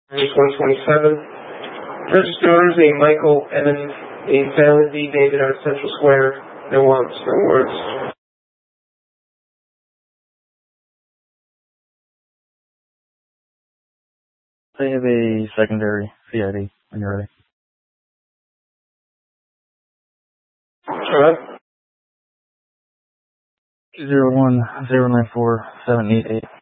127. Registered owners named Michael Evans, a family deed dated on Central Square. No wants, no words. I have a secondary CID when you're ready. Alright. 201-094-788.